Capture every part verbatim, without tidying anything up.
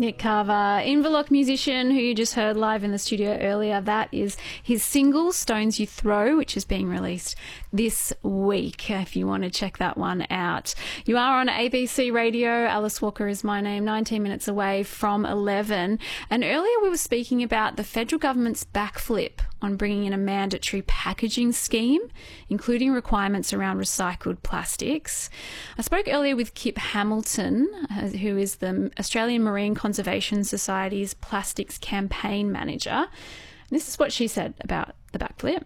Nick Carver, Inverloch musician who you just heard live in the studio earlier. That is his single, Stones You Throw, which is being released this week, if you want to check that one out. You are on A B C Radio. Alice Walker is my name, nineteen minutes away from eleven. And earlier we were speaking about the federal government's backflip on bringing in a mandatory packaging scheme, including requirements around recycled plastics. I spoke earlier with Kip Hamilton, who is the Australian Marine Conservation Society's Plastics Campaign Manager. This is what she said about the backflip.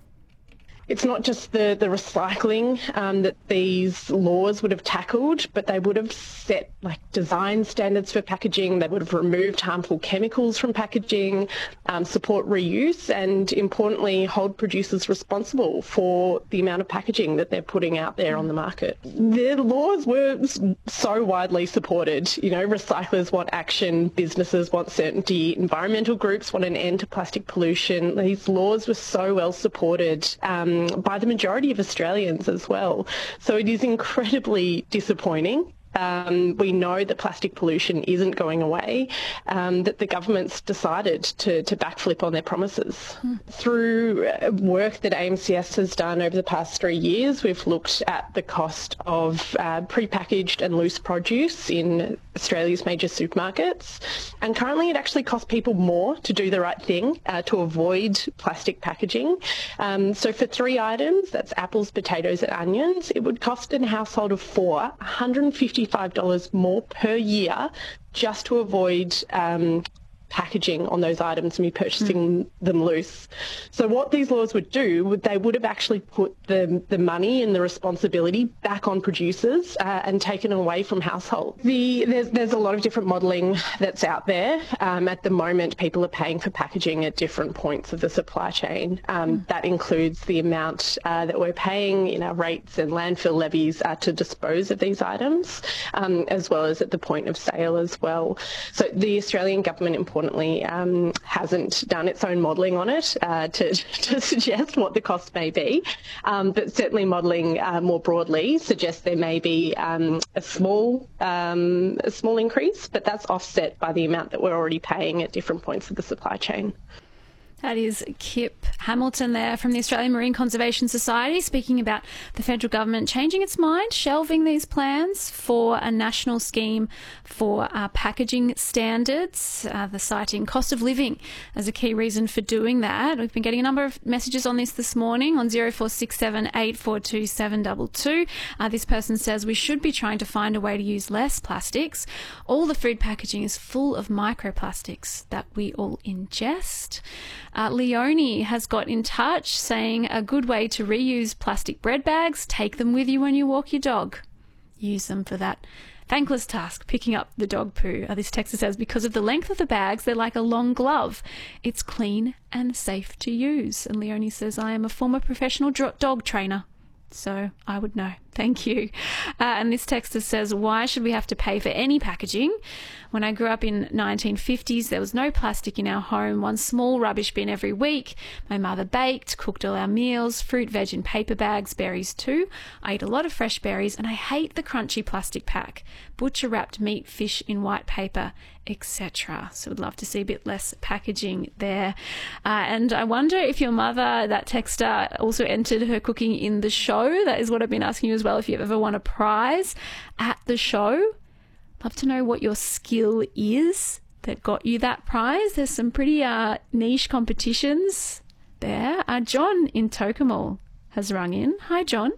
It's not just the, the recycling um, that these laws would have tackled, but they would have set like design standards for packaging. They would have removed harmful chemicals from packaging, um, support reuse, and importantly, hold producers responsible for the amount of packaging that they're putting out there on the market. The laws were so widely supported. You know, recyclers want action, businesses want certainty, environmental groups want an end to plastic pollution. These laws were so well supported Um, by the majority of Australians as well. So it is incredibly disappointing. Um, we know that plastic pollution isn't going away, um, that the government's decided to, to backflip on their promises. Mm. Through work that A M C S has done over the past three years, we've looked at the cost of uh, prepackaged and loose produce in Australia's major supermarkets, and currently it actually costs people more to do the right thing, uh, to avoid plastic packaging. Um, so for three items, that's apples, potatoes and onions, it would cost a household of four one hundred fifty-five dollars more per year just to avoid um, packaging on those items and be purchasing mm. them loose. So what these laws would do, would they would have actually put the, the money and the responsibility back on producers uh, and taken away from households. The, there's, there's a lot of different modelling that's out there. Um, at the moment, people are paying for packaging at different points of the supply chain. Um, mm. That includes the amount uh, that we're paying in our rates and landfill levies uh, to dispose of these items, um, as well as at the point of sale as well. So the Australian government, importantly, Um, hasn't done its own modelling on it uh, to, to suggest what the cost may be, um, but certainly modelling uh, more broadly suggests there may be um, a small um, a small increase, but that's offset by the amount that we're already paying at different points of the supply chain. That is Kip Hamilton there from the Australian Marine Conservation Society speaking about the federal government changing its mind, shelving these plans for a national scheme for uh, packaging standards, uh, the citing cost of living as a key reason for doing that. We've been getting a number of messages on this this morning on zero four six seven, eight four two, seven two two. Uh, this person says we should be trying to find a way to use less plastics. All the food packaging is full of microplastics that we all ingest. Uh, Leonie has got in touch saying a good way to reuse plastic bread bags, take them with you when you walk your dog. Use them for that thankless task, picking up the dog poo. Uh, this texter says, because of the length of the bags, they're like a long glove. It's clean and safe to use. And Leonie says, I am a former professional dro- dog trainer, so I would know. Thank you. Uh, and this texter says, why should we have to pay for any packaging? When I grew up in nineteen fifties, there was no plastic in our home, one small rubbish bin every week. My mother baked, cooked all our meals, fruit, veg in paper bags, berries too. I eat a lot of fresh berries and I hate the crunchy plastic pack. Butcher wrapped meat, fish in white paper, et cetera. So would love to see a bit less packaging there. Uh, and I wonder if your mother, that texter, also entered her cooking in the show. That is what I've been asking you as well, if you ever won a prize at the show. Love to know what your skill is that got you that prize. There's some pretty uh, niche competitions there. Uh, John in Tocumwal has rung in. Hi, John.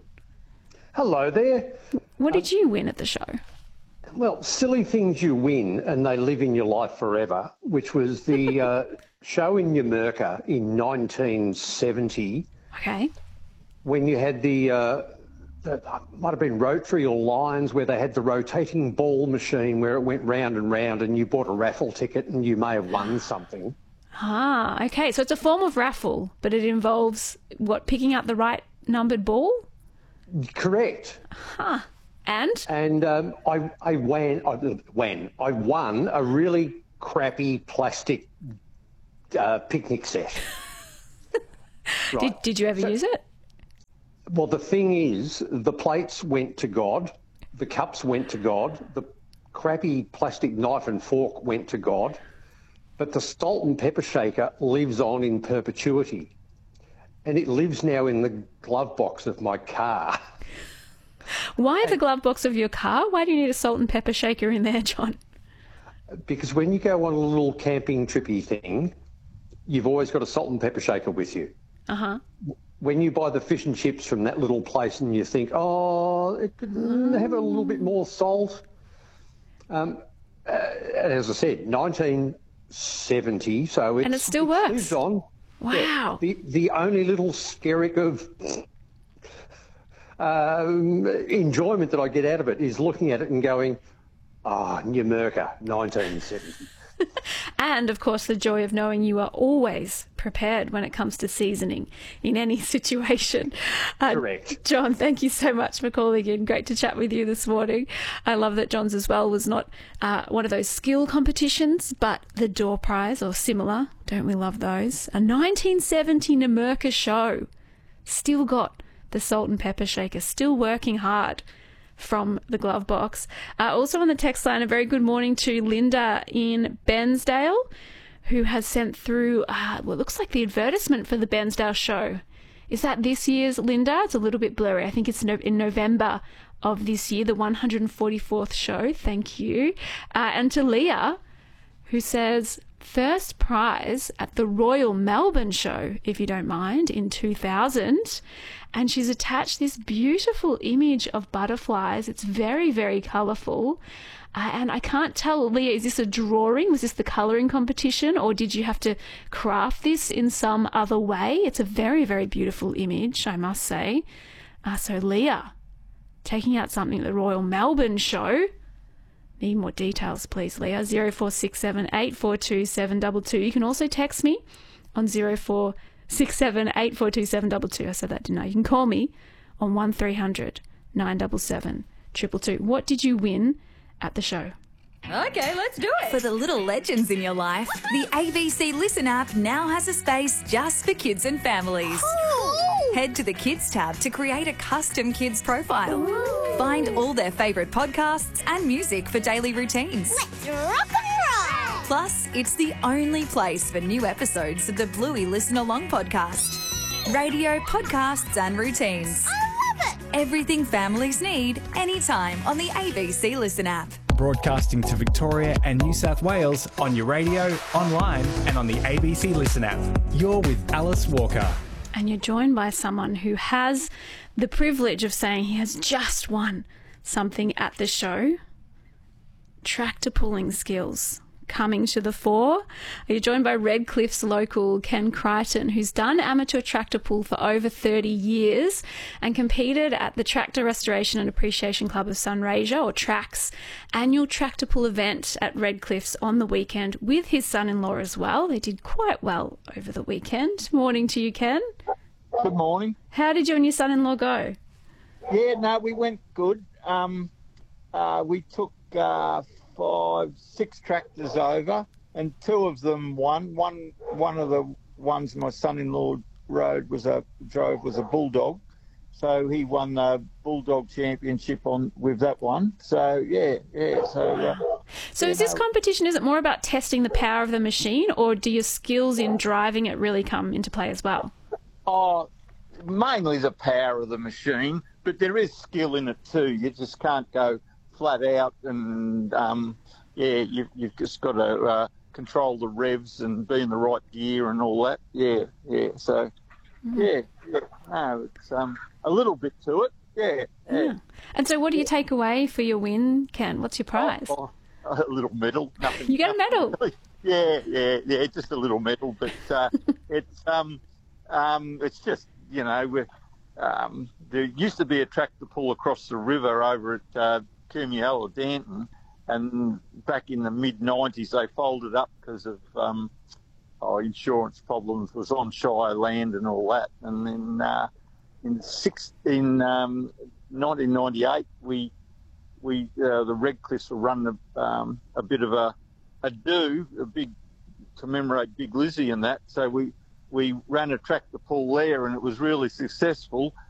Hello there. What did you win at the show? Well, silly things you win and they live in your life forever, which was the uh, show in Yamurka in nineteen seventy. Okay. When you had the... Uh, That might have been Rotary or Lions, where they had the rotating ball machine where it went round and round and you bought a raffle ticket and you may have won something. Ah, okay. So it's a form of raffle, but it involves, what, picking out the right numbered ball? Correct. Huh. And? And um, I, I, wan, I, wan, I won a really crappy plastic uh, picnic set. Right. Did, did you ever so, use it? Well, the thing is, the plates went to God, the cups went to God, the crappy plastic knife and fork went to God, but the salt and pepper shaker lives on in perpetuity. And it lives now in the glove box of my car. Why the glove box of your car? Why do you need a salt and pepper shaker in there, John? Because when you go on a little camping trippy thing, you've always got a salt and pepper shaker with you. Uh-huh. When you buy the fish and chips from that little place and you think, oh, it could have a little bit more salt. Um, uh, as I said, nineteen seventy, so it's, and it still it works. lives on. Wow. Yeah, the, the only little skerrick of um, enjoyment that I get out of it is looking at it and going, ah, oh, Numurkah, nineteen seventy. And, of course, the joy of knowing you are always prepared when it comes to seasoning in any situation. Uh, Correct. John, thank you so much for calling in. Great to chat with you this morning. I love that John's as well was not uh, one of those skill competitions, but the door prize or similar. Don't we love those? A nineteen seventy Numurkah show. Still got the salt and pepper shaker. Still working hard from the glove box. Uh, also on the text line, a very good morning to Linda in Bairnsdale, who has sent through uh, what looks like the advertisement for the Bairnsdale show. Is that this year's, Linda? It's a little bit blurry. I think it's no- in November of this year, the one hundred forty-fourth show. Thank you. Uh, and to Leah, who says, first prize at the Royal Melbourne show, if you don't mind, in two thousand. And she's attached this beautiful image of butterflies. It's very, very colourful. Uh, and I can't tell, Leah, is this a drawing? Was this the colouring competition? Or did you have to craft this in some other way? It's a very, very beautiful image, I must say. Uh, so, Leah, taking out something at the Royal Melbourne show. Need more details, please, Leah. zero four six seven, eight four two, seven two two. You can also text me on zero four six seven, eight four two, seven two two. I said that, didn't I? You can call me on one three hundred, nine seven seven, two two two. What did you win at the show? Okay, let's do it. For the little legends in your life, the A B C Listen app now has a space just for kids and families. Ooh. Head to the Kids tab to create a custom kids profile. Ooh. Find all their favourite podcasts and music for daily routines. Let's rock and roll! Plus, it's the only place for new episodes of the Bluey Listen Along podcast. Radio, podcasts and routines. I love it! Everything families need, anytime on the A B C Listen app. Broadcasting to Victoria and New South Wales on your radio, online and on the A B C Listen app. You're with Alice Walker. And you're joined by someone who has the privilege of saying he has just won something at the show. Tractor pulling skills coming to the fore. You're joined by Redcliffe's local Ken Crichton, who's done amateur tractor pull for over thirty years and competed at the Tractor Restoration and Appreciation Club of Sunraysia, or TRAC's, annual tractor pull event at Redcliffe's on the weekend with his son-in-law as well. They did quite well over the weekend. Morning to you, Ken. Good morning. How did you and your son-in-law go? Yeah, no, we went good. Um, uh, we took uh, five, six tractors over, and two of them won. One, one of the ones my son-in-law rode was a drove was a bulldog, so he won the bulldog championship on with that one. So yeah, yeah. So. Uh, So yeah, is this no. competition, is it more about testing the power of the machine, or do your skills in driving it really come into play as well? Oh, mainly the power of the machine, but there is skill in it too. You just can't go flat out, and um, yeah, you've, you've just got to uh, control the revs and be in the right gear and all that. Yeah, yeah. So, Mm-hmm. yeah, yeah. No, it's um, a little bit to it. Yeah, yeah. Yeah. And so what do you take away for your win, Ken? What's your prize? Oh, oh, a little medal. Nothing, You get a medal? nothing really. Yeah, yeah, yeah. Just a little medal, but uh, it's um, um, it's just you know, we're, um, there used to be a tractor pull across the river over at uh, Coomiel or Danton, and back in the mid nineties they folded up because of um, oh, insurance problems. Was on Shire land and all that, and then uh, in six in um, nineteen ninety-eight we we uh, the Redcliffes were running a, um, a bit of a a do a big commemorate Big Lizzie and that, so we. We ran a tractor pull there, and it was really successful.